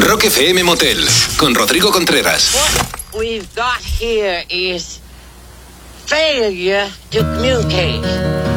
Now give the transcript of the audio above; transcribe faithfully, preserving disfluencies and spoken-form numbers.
Rock F M Motel, con Rodrigo Contreras. What we've got here is failure to communicate.